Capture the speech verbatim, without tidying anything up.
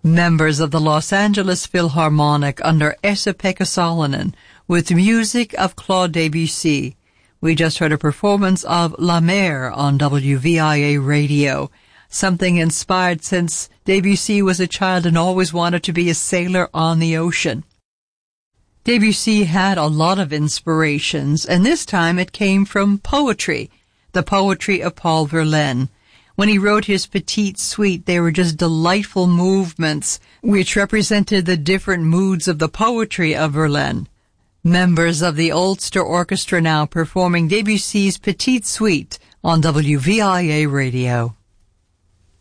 Members of the Los Angeles Philharmonic under Esa-Pekka Salonen with music of Claude Debussy. We just heard a performance of La Mer on W V I A Radio, something inspired since Debussy was a child and always wanted to be a sailor on the ocean. Debussy had a lot of inspirations, and this time it came from poetry, the poetry of Paul Verlaine. When he wrote his Petite Suite, they were just delightful movements which represented the different moods of the poetry of Verlaine. Members of the Ulster Orchestra now performing Debussy's Petite Suite on W V I A Radio.